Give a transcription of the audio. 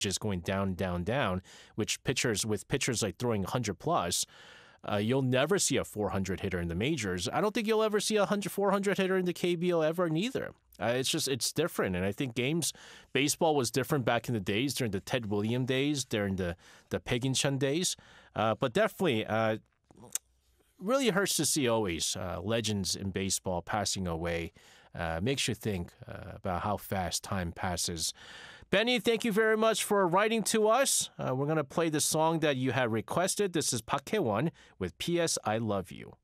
just going down, down, down, with pitchers like throwing 100 plus. You'll never see a 400 hitter in the majors. I don't think you'll ever see a 400 hitter in the KBO ever neither. It's different. And I think baseball was different back in the days, during the Ted Williams days, during the Peginchun days. But definitely, really hurts to see always legends in baseball passing away. Makes you think about how fast time passes. Benny, thank you very much for writing to us. We're going to play the song that you had requested. This is Park Hae-won with P.S. I Love You.